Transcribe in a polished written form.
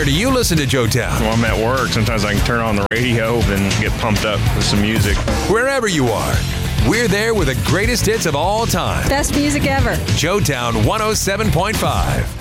do you listen to Joetown? When I'm at work, sometimes I can turn on the radio and get pumped up with some music. Wherever you are, we're there with the greatest hits of all time. Best music ever. Joetown 107.5.